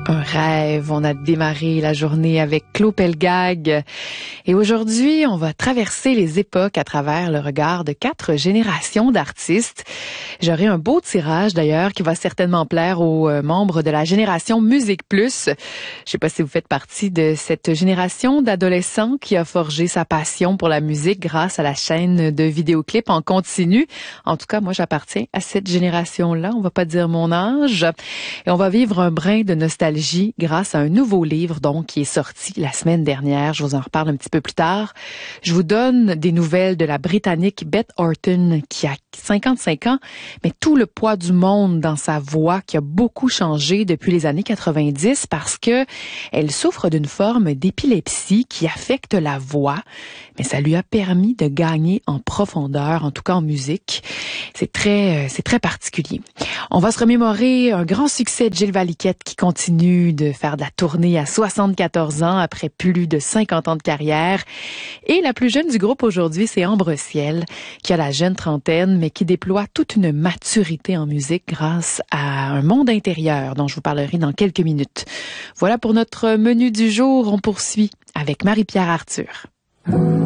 Un rêve. On a démarré la journée avec Claude Pelgag. Et aujourd'hui, on va traverser les époques à travers le regard de 4 générations d'artistes. J'aurai un beau tirage d'ailleurs qui va certainement plaire aux membres de la génération Musique Plus. Je sais pas si vous faites partie de cette génération d'adolescents qui a forgé sa passion pour la musique grâce à la chaîne de vidéoclips en continu. En tout cas, moi, j'appartiens à cette génération-là. On va pas dire mon âge. Et on va vivre un brin de nostalgie grâce à un nouveau livre donc qui est sorti la semaine dernière. Je vous en reparle un petit peu plus tard. Je vous donne des nouvelles de la Britannique Beth Orton qui a 55 ans, mais tout le poids du monde dans sa voix qui a beaucoup changé depuis les années 90 parce que elle souffre d'une forme d'épilepsie qui affecte la voix, mais ça lui a permis de gagner en profondeur, en tout cas en musique. C'est très particulier. On va se remémorer un grand succès de Gilles Valiquette qui continue de faire de la tournée à 74 ans après plus de 50 ans de carrière. Et la plus jeune du groupe aujourd'hui, c'est Ambre Ciel, qui a la jeune trentaine, mais qui déploie toute une maturité en musique grâce à un monde intérieur dont je vous parlerai dans quelques minutes. Voilà pour notre menu du jour. On poursuit avec Marie-Pierre Arthur.